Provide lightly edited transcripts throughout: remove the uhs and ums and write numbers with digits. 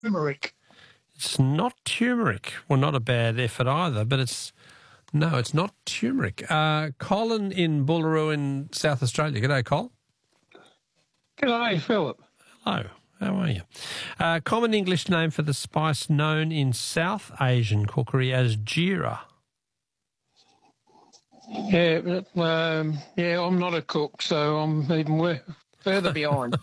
Turmeric. It's not turmeric. Well, not a bad effort either, but it's not turmeric. Colin in Bullaroo in South Australia. G'day, Col. G'day, Philip. Hello. How are you? Common English name for the spice known in South Asian cookery as jeera. Yeah, but, I'm not a cook, so I'm even further behind.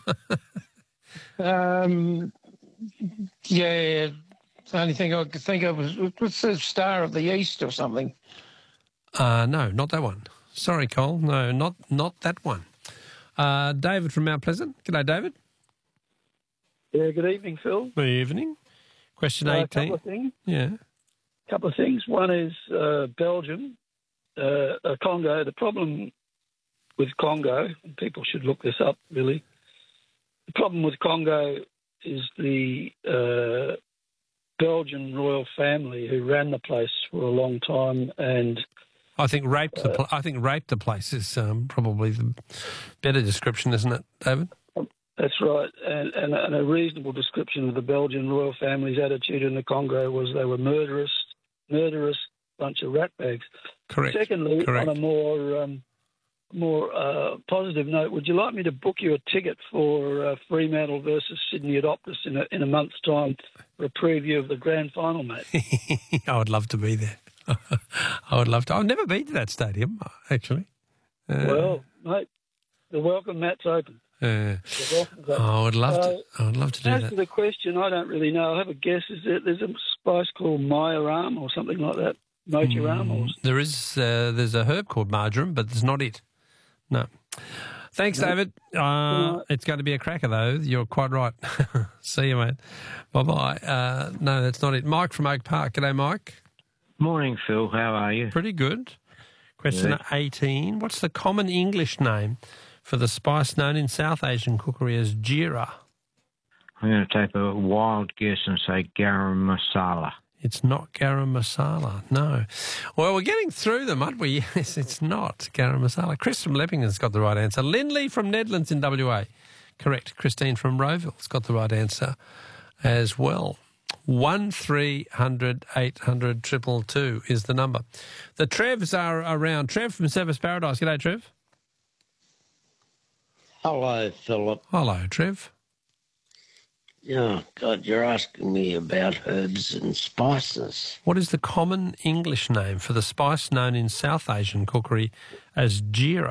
The only thing I could think of was what's the Star of the East or something. No, not that one. Sorry, Cole. No, not that one. David from Mount Pleasant. G'day, David. Yeah, good evening, Phil. Good evening. Question 18. A couple of things. Yeah. Couple of things. One is Belgium, Congo. The problem with Congo, and people should look this up, really. The problem with Congo is the Belgian royal family who ran the place for a long time, and I think raped the place is probably the better description, isn't it, David? That's right. And a reasonable description of the Belgian royal family's attitude in the Congo was they were murderous bunch of ratbags. Correct. Secondly, Correct. on a more positive note, would you like me to book you a ticket for Fremantle versus Sydney Adoptus in a month's time for a preview of the grand final match? I would love to be there. I would love to. I've never been to that stadium, actually. Well, mate, the welcome mat's open. I would love to. I would love to do as that. to the question, I don't really know. I have a guess. Is there's a spice called Majoram or something like that? Mojoram? Or... There's a herb called marjoram, but it's not it. No. Thanks, David. It's going to be a cracker, though. You're quite right. See you, mate. Bye-bye. No, that's not it. Mike from Oak Park. G'day, Mike. Morning, Phil. How are you? Pretty good. Question 18. What's the common English name for the spice known in South Asian cookery as jeera? I'm going to take a wild guess and say garam masala. It's not garam masala, no. Well, we're getting through them, aren't we? Yes, it's not garam masala. Chris from Leppington's got the right answer. Lindley from Nedlands in WA. Correct. Christine from Rowville's got the right answer as well. 1300 800 222 is the number. The Trevs are around. Trev from Service Paradise. G'day, Trev. Hello, Philip. Hello, Trev. Oh, God, you're asking me about herbs and spices. What is the common English name for the spice known in South Asian cookery as jeera?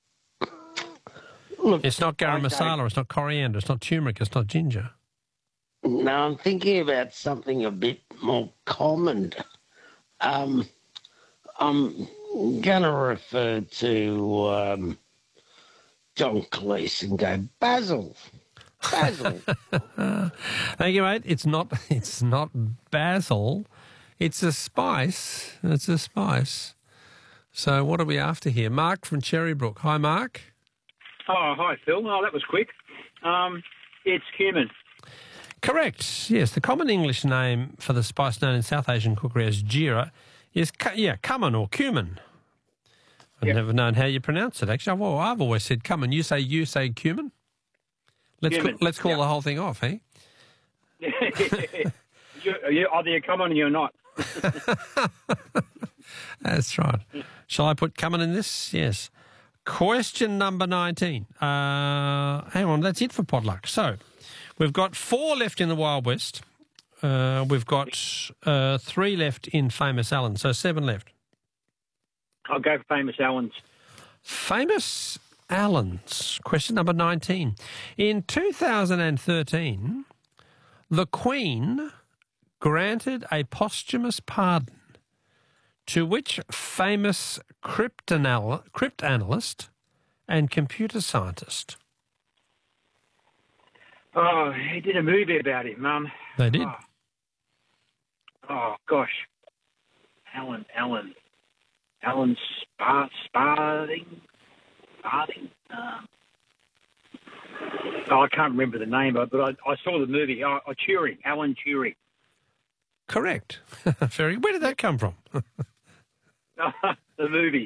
Look, it's not garam masala, it's not coriander, it's not turmeric, it's not ginger. No, I'm thinking about something a bit more common. I'm going to refer to John Cleese and go basil. Basil. Thank you, mate. It's not basil. It's a spice. It's a spice. So what are we after here? Mark from Cherrybrook. Hi, Mark. Oh, hi, Phil. Oh, that was quick. It's cumin. Correct. Yes, the common English name for the spice known in South Asian cookery as jeera is cumin or cumin. I've never known how you pronounce it, actually. Well, I've always said cumin. You say cumin? Let's call the whole thing off, eh? Either you're coming or you're not. That's right. Shall I put cumin in this? Yes. Question number 19. Hang on, that's it for Potluck. So, we've got 4 left in the Wild West. We've got 3 left in Famous Allen, so 7 left. I'll go for Famous Allen's. Famous Allen's. Question number 19. In 2013, the Queen granted a posthumous pardon to which famous cryptanalyst and computer scientist? Oh, he did a movie about him, Mum. They did. Oh gosh. Alan Sparding? I can't remember the name, but I saw the movie. Turing, Alan Turing. Correct. Where did that come from? The movie.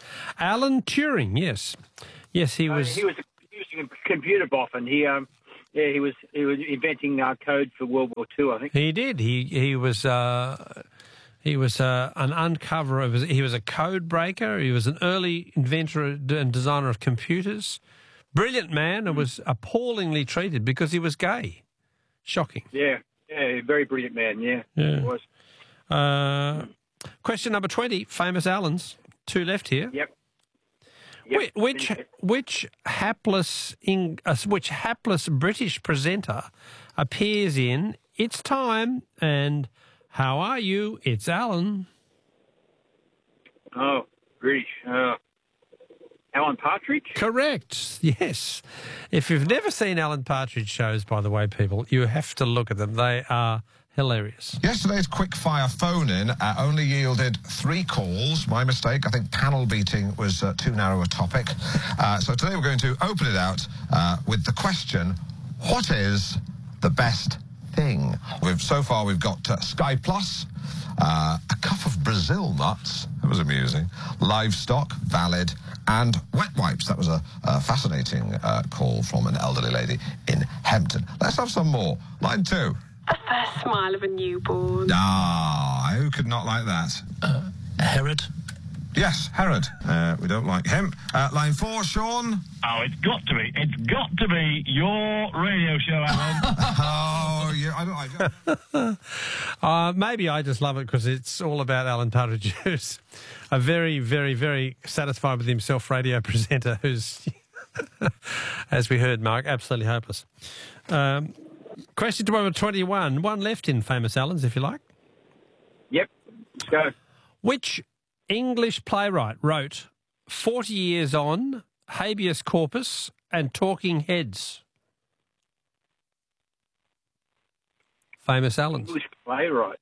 Alan Turing, yes. Yes, he was... He was a computer buff, and he Yeah, he was inventing code for World War II, I think. He did. He was an uncoverer. He was a code breaker. He was an early inventor and designer of computers. Brilliant man, and was appallingly treated because he was gay. Shocking. Yeah, very brilliant man. Yeah. He was. Question number 20. Famous Allens. 2 left here. Yep. Which hapless British presenter appears in It's Time and How Are You? It's Alan. Oh, British. Alan Partridge? Correct. Yes. If you've never seen Alan Partridge shows, by the way, people, you have to look at them. They are hilarious. Yesterday's quick-fire phone-in only yielded 3 calls. My mistake. I think panel beating was too narrow a topic. So today we're going to open it out with the question, what is the best thing? So far we've got Sky Plus, a cup of Brazil nuts, that was amusing, livestock, valid, and wet wipes. That was a fascinating call from an elderly lady in Hempton. Let's have some more. Line 2. The first smile of a newborn. Ah, who could not like that? Herod? Yes, Herod. We don't like him. Line 4, Sean. Oh, it's got to be. It's got to be your radio show, Alan. Oh, yeah, I don't like maybe I just love it because it's all about Alan Partridge, who's a very, very, very satisfied with himself radio presenter who's, as we heard, Mark, absolutely hopeless. Question number 21. 1 left in Famous Allens, if you like. Yep. Let's go. Which English playwright wrote 40 Years On, Habeas Corpus and Talking Heads? Famous Allens. English playwright.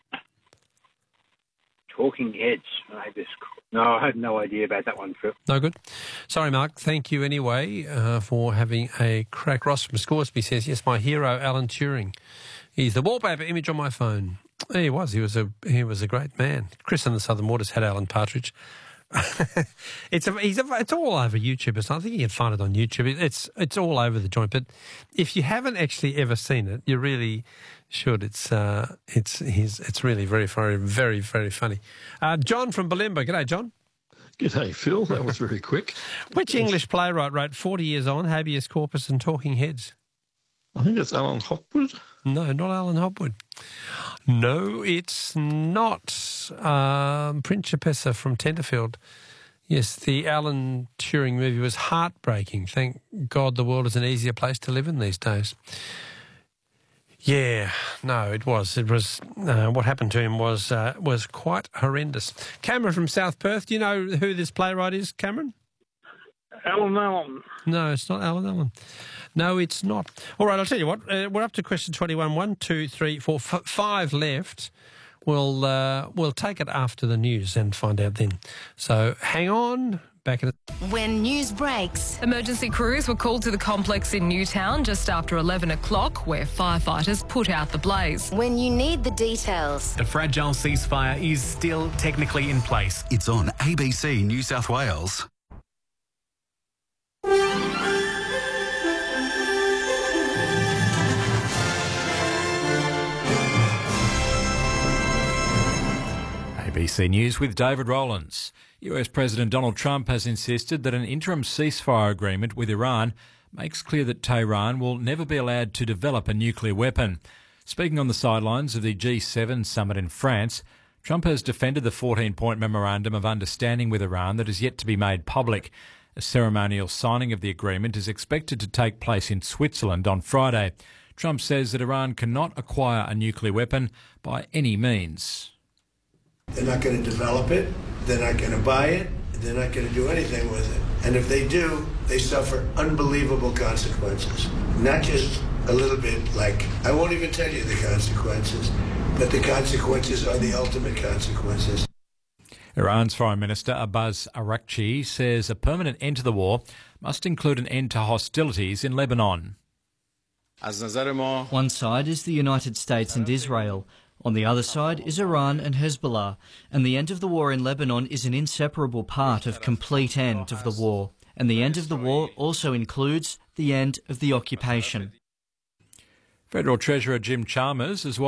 Talking Heads. No, I had no idea about that one, Phil. No good. Sorry, Mark. Thank you anyway for having a crack. Ross from Scoresby says, yes, my hero, Alan Turing. He's the wallpaper image on my phone. He was. He was a great man. Chris and the Southern Waters had Alan Partridge. It's all over YouTube. I think you can find it on YouTube. It's all over the joint. But if you haven't actually ever seen it, you really should. It's really very, very, very, very funny. John from Balemba. G'day, John. G'day, Phil. That was very quick. Which English playwright wrote 40 Years On, Habeas Corpus and Talking Heads? I think it's Alan Hopwood. No, not Alan Hopwood. No, it's not. Principessa from Tenterfield. Yes, the Alan Turing movie was heartbreaking. Thank God the world is an easier place to live in these days. Yeah, no, it was. It was what happened to him was quite horrendous. Cameron from South Perth. Do you know who this playwright is, Cameron? Alan Allen. No, it's not Alan Allen. No, it's not. All right, I'll tell you what. We're up to question 21. 1, 2, 3, 4, 5 left. We'll take it after the news and find out then. So hang on. Back in When news breaks. Emergency crews were called to the complex in Newtown just after 11 o'clock, where firefighters put out the blaze. When you need the details. A fragile ceasefire is still technically in place. It's on ABC New South Wales. ABC News with David Rowlands. US President Donald Trump has insisted that an interim ceasefire agreement with Iran makes clear that Tehran will never be allowed to develop a nuclear weapon. Speaking on the sidelines of the G7 summit in France, Trump has defended the 14-point memorandum of understanding with Iran that is yet to be made public. A ceremonial signing of the agreement is expected to take place in Switzerland on Friday. Trump says that Iran cannot acquire a nuclear weapon by any means. They're not going to develop it, they're not going to buy it, they're not going to do anything with it. And if they do, they suffer unbelievable consequences. Not just a little bit like, I won't even tell you the consequences, but the consequences are the ultimate consequences. Iran's Foreign Minister Abbas Araghchi says a permanent end to the war must include an end to hostilities in Lebanon. One side is the United States and Israel. On the other side is Iran and Hezbollah, and the end of the war in Lebanon is an inseparable part of complete end of the war. And the end of the war also includes the end of the occupation. Federal Treasurer Jim Chalmers, as well